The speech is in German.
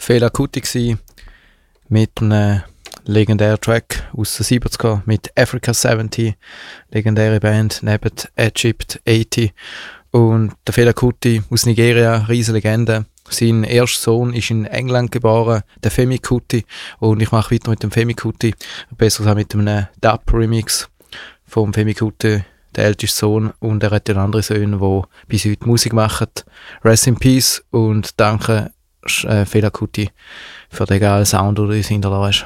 Fela Kuti gsi mit einem legendären Track aus den 70er mit Africa 70, legendäre Band neben Egypt 80. Und der Fela Kuti aus Nigeria, riesige Legende. Sein erster Sohn ist in England geboren, der Femi Kuti. Und ich mache weiter mit dem Femi Kuti, besser gesagt mit einem Dub-Remix vom Femi Kuti, der älteste Sohn. Und er hat dann andere Söhne, die bis heute Musik machen. Rest in Peace und danke Fela Kuti für den geilen Sound, den du uns hinterlassen hast.